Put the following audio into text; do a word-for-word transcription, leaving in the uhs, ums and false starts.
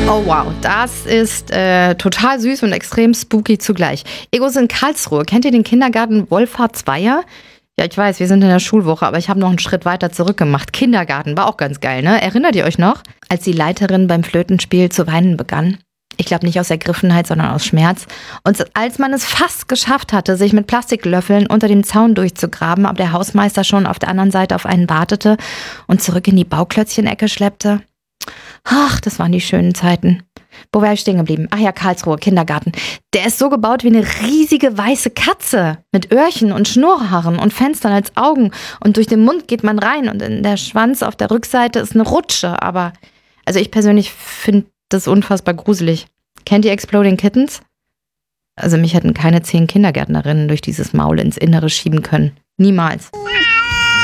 Oh wow, das ist äh, total süß und extrem spooky zugleich. Egos in Karlsruhe. Kennt ihr den Kindergarten Wolfhardt-Zweier? Ja, ich weiß, wir sind in der Schulwoche, aber ich habe noch einen Schritt weiter zurückgemacht. Kindergarten war auch ganz geil, ne? Erinnert ihr euch noch? Als die Leiterin beim Flötenspiel zu weinen begann. Ich glaube nicht aus Ergriffenheit, sondern aus Schmerz. Und als man es fast geschafft hatte, sich mit Plastiklöffeln unter dem Zaun durchzugraben, aber der Hausmeister schon auf der anderen Seite auf einen wartete und zurück in die Bauklötzchen-Ecke schleppte. Ach, das waren die schönen Zeiten. Wo wäre ich stehen geblieben? Ach ja, Karlsruhe, Kindergarten. Der ist so gebaut wie eine riesige weiße Katze. Mit Öhrchen und Schnurrhaaren und Fenstern als Augen. Und durch den Mund geht man rein und in der Schwanz auf der Rückseite ist eine Rutsche. Aber, also ich persönlich finde das unfassbar gruselig. Kennt ihr Exploding Kittens? Also mich hätten keine zehn Kindergärtnerinnen durch dieses Maul ins Innere schieben können. Niemals.